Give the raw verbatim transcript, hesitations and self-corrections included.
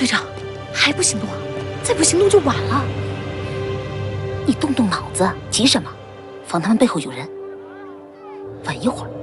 队长，还不行动啊？再不行动就晚了。 你动动脑子，急什么？防他们背后有人。晚一会儿。